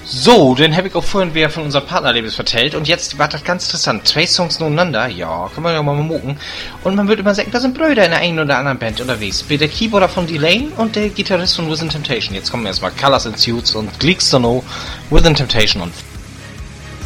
So, dann habe ich auch vorhin wieder von unserem Partnerlebens vertellt und jetzt war das ganz interessant. 2 Songs nebeneinander, ja, kann man ja mal mucken. Und man wird immer sagen, da sind Brüder in der einen oder anderen Band unterwegs. Der Keyboarder von Delane und der Gitarrist von Within Temptation. Jetzt kommen erstmal Colors and Suits und Gleeks to Know, Within Temptation und